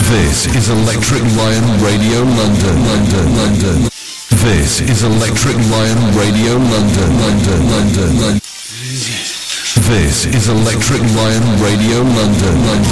This is Electric Lion Radio London, London, London. This is Electric Lion Radio London, London, London, London. This is Electric Lion Radio London, London.